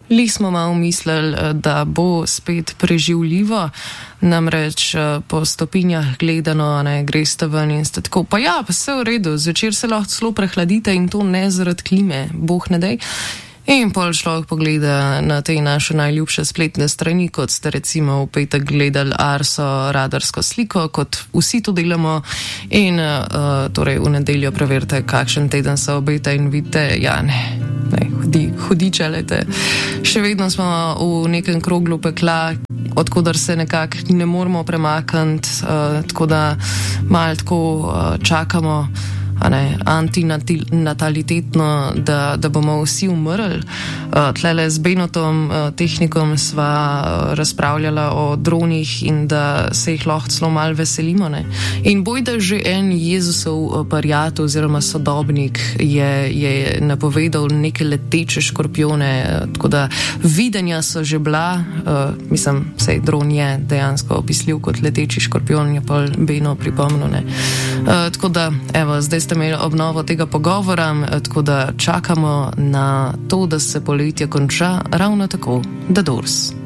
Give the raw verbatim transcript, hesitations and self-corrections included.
Li smo malo mislili, da bo spet preživljivo, namreč po stopinjah gledano, ne, greste ven in ste tako, pa ja, pa vse v redu, zvečer se lahko celo prehladite in to ne zaradi klime, boh ne dej. In pol človek pogleda na te naše najljubše spletne strani, kot ste recimo v petek gledali Arso radarsko sliko, kot vsi to delamo, in uh, torej v nedeljo preverite, kakšen teden se obeta in vidite, ja ne, ne hudi, hudiče, lejte. Še vedno smo v nekem kroglu pekla, odkudar se nekako ne moramo premakniti, uh, tako da malo tako uh, čakamo, a ne, antinatalitetno, da, da bomo vsi umrli. Uh, tlele z Benotom, uh, tehnikom, sva uh, razpravljala o dronih in da se jih lahko celo malo veselimo. Ne? In bojda že en Jezusov pariat oziroma sodobnik je, je napovedal neke leteče škorpione, uh, tako da videnja so že bila, uh, mislim, sej dron je dejansko opisljiv kot leteči škorpion, je pa Beno pripomnil. Ne? Uh, tako da, evo, zdaj ste imeli obnovo tega pogovora, tako da čakamo na to, da se poletje konča ravno tako, da Doors.